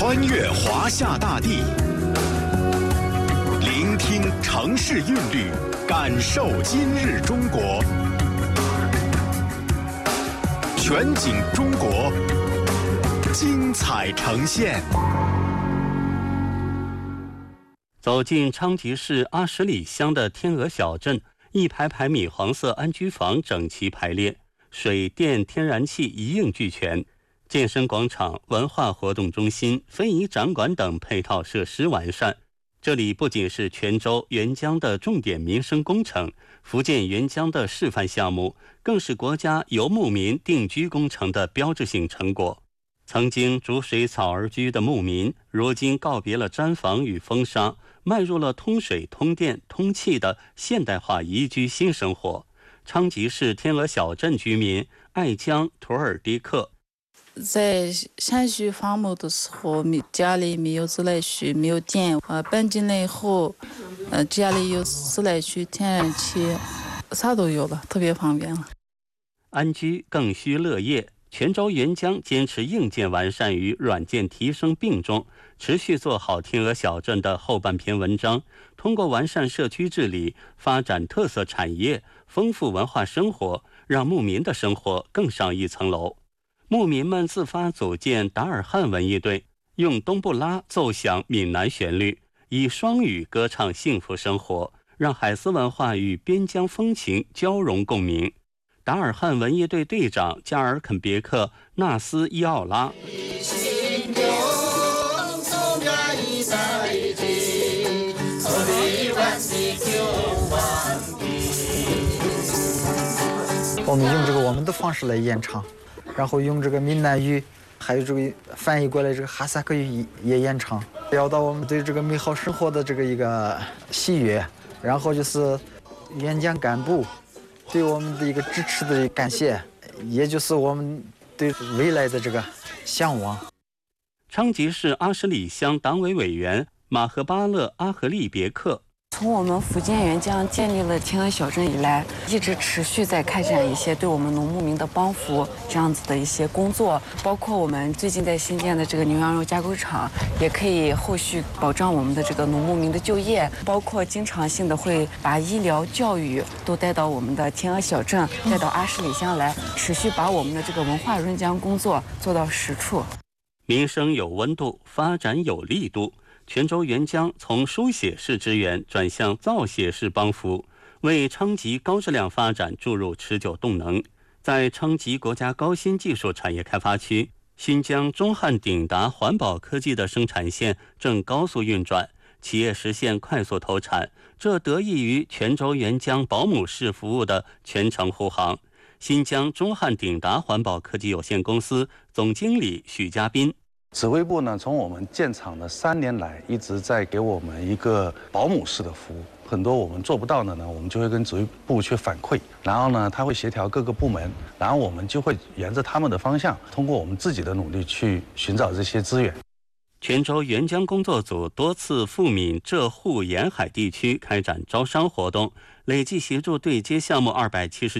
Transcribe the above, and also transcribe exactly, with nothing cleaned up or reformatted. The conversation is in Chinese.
穿越华夏大地，聆听城市韵律，感受今日中国。全景中国，精彩呈现。 走进昌吉市阿十里乡的天鹅小镇，一排排米黄色安居房整齐排列，水电天然气一应俱全。健身广场、文化活动中心、非遗展馆等配套设施完善。这里不仅是泉州沅江的重点民生工程，福建沅江的示范项目，更是国家游牧民定居工程的标志性成果。曾经逐水草而居的牧民，如今告别了毡房与风沙，迈入了通水、通电、通气的现代化宜居新生活。昌吉市天鹅小镇居民艾江图尔迪克， 在山区放牧的时候，家里没有自来水，没有电，呃，搬进来以后，呃，家里有自来水、天然气，啥都有了，特别方便了。 安居更需乐业。泉州沅江坚持硬件完善与软件提升并重，持续做好天鹅小镇的后半篇文章，通过完善社区治理，发展特色产业，丰富文化生活，让牧民的生活更上一层楼。牧民们自发组建达尔汉文艺队，用冬不拉奏响闽南旋律，以双语歌唱幸福生活，让海丝文化与边疆风情交融共鸣。达尔汉文艺队队长加尔肯别克纳斯伊奥拉， 我们用这个我们的方式来演唱，然后用这个闽南语还有这个翻译过来这个哈萨克语也演唱，表达我们对这个美好生活的这个一个喜悦，然后就是沅江干部对我们的一个支持的感谢，也就是我们对未来的这个向往。 昌吉市阿什里乡党委委员马赫巴勒阿合利别克， 从我们福建沅江建立了天鹅小镇以来，一直持续在开展一些对我们农牧民的帮扶这样子的一些工作，包括我们最近在新建的这个牛羊肉加工厂，也可以后续保障我们的这个农牧民的就业，包括经常性的会把医疗、教育都带到我们的天鹅小镇，带到阿十里乡来，持续把我们的这个文化润江工作做到实处。 民生有温度，发展有力度。泉州沅江从书写式支援转向造写式帮扶，为昌吉高质量发展注入持久动能。在昌吉国家高新技术产业开发区，新疆中汉鼎达环保科技的生产线正高速运转，企业实现快速投产，这得益于泉州沅江保姆式服务的全程护航。新疆中汉鼎达环保科技有限公司总经理许家斌， 指挥部呢，从我们建厂的三年来，一直在给我们一个保姆式的服务。很多我们做不到的呢，我们就会跟指挥部去反馈，然后呢，他会协调各个部门，然后我们就会沿着他们的方向，通过我们自己的努力去寻找这些资源。 泉州沅江工作组多次赴闽浙沪沿海地区开展招商活动，累计协助对接项目二百七十